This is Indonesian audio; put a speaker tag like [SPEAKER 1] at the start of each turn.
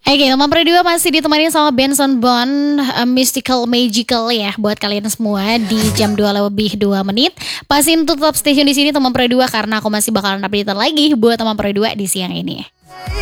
[SPEAKER 1] Oke, teman Pro 2 masih ditemani sama Benson Bond, Mystical Magical ya buat kalian semua di jam 2 lebih 2 menit. Pasin tetap stay tune di sini teman Pro 2 karena aku masih bakalan update lagi buat teman Pro 2 di siang ini.